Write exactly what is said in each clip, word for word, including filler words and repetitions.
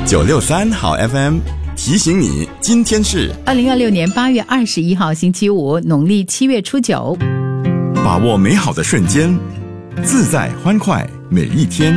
九六三好 F M 提醒你，今天是二零二六年八月二十一号星期五，农历七月初九。 把握美好的瞬间，自在欢快每一天。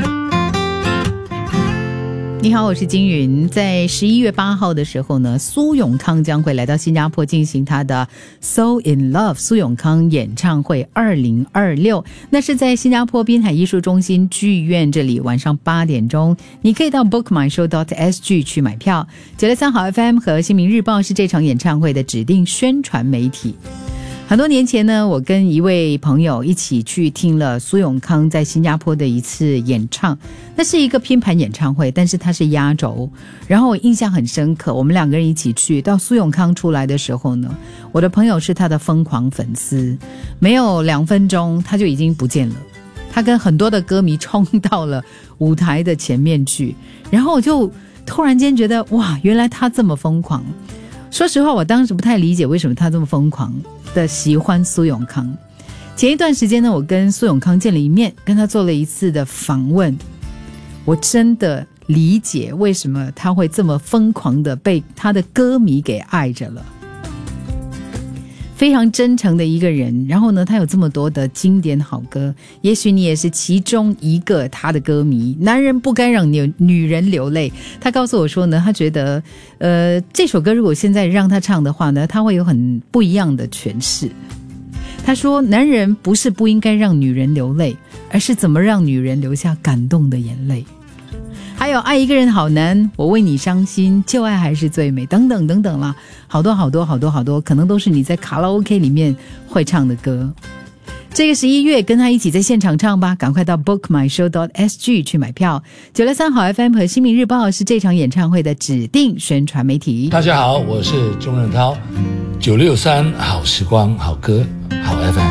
你好，我是金云。在十一月八号的时候呢，苏永康将会来到新加坡进行他的 So in Love 苏永康演唱会二零二六，那是在新加坡滨海艺术中心剧院这里，晚上八点钟，你可以到 book my show dot s g 去买票。九六三好 F M 和新民日报是这场演唱会的指定宣传媒体。很多年前呢，我跟一位朋友一起去听了苏永康在新加坡的一次演唱，那是一个拼盘演唱会，但是它是压轴，然后我印象很深刻，我们两个人一起去，到苏永康出来的时候呢，我的朋友是他的疯狂粉丝，没有两分钟他就已经不见了，他跟很多的歌迷冲到了舞台的前面去，然后我就突然间觉得哇，原来他这么疯狂。说实话，我当时不太理解为什么他这么疯狂的喜欢苏永康。前一段时间呢，我跟苏永康见了一面，跟他做了一次的访问，我真的理解为什么他会这么疯狂的被他的歌迷给爱着了。非常真诚的一个人，然后呢，他有这么多的经典好歌，也许你也是其中一个他的歌迷。男人不该让女女人流泪，他告诉我说呢，他觉得呃这首歌如果现在让他唱的话呢，他会有很不一样的诠释。他说，男人不是不应该让女人流泪，而是怎么让女人留下感动的眼泪。还有爱一个人好难，我为你伤心，旧爱还是最美，等等等等啦，好多好多好多好多，可能都是你在卡拉 OK 里面会唱的歌。这个十一月跟他一起在现场唱吧，赶快到 book my show dot s g 去买票。九六三好 F M 和新民日报是这场演唱会的指定宣传媒体。 大家好，我是钟润涛，九六三好时光好歌好 F M。